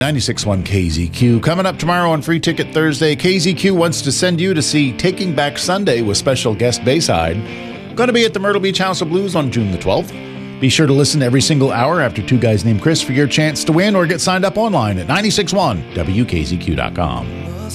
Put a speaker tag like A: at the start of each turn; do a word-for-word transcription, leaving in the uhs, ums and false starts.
A: ninety-six point one K Z Q. Coming up tomorrow on Free Ticket Thursday, K Z Q wants to send you to see Taking Back Sunday with special guest Bayside. Going to be at the Myrtle Beach House of Blues on June the twelfth. Be sure to listen every single hour after Two Guys Named Chris for your chance to win, or get signed up online at nine six one W K Z Q dot com.